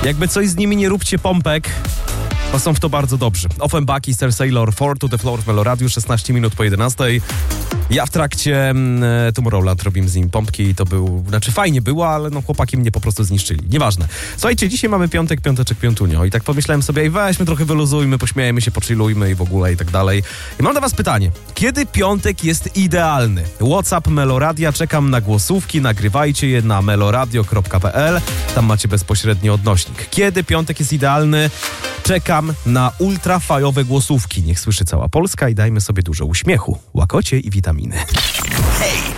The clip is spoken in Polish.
Jakby coś z nimi nie róbcie pompek, bo są w to bardzo dobrzy. Offenbach i Sir Sailor 4 to the Floor w Meloradiu, 16 minut po 11. Ja w trakcie Tomorrowland robiłem z nim pompki i to fajnie było, ale chłopaki mnie po prostu zniszczyli. Nieważne. Słuchajcie, dzisiaj mamy piąteczek, piątunio i tak pomyślałem sobie, ej, weźmy trochę wyluzujmy, pośmiejemy się, pochillujmy i w ogóle i tak dalej. I mam do was pytanie. Kiedy piątek jest idealny? WhatsApp Meloradia, czekam na głosówki, nagrywajcie je na meloradio.pl, tam macie bezpośredni odnośnik. Kiedy piątek jest idealny? Czekam na ultrafajowe głosówki. Niech słyszy cała Polska i dajmy sobie dużo uśmiechu, łakocie i witaminy. Hej!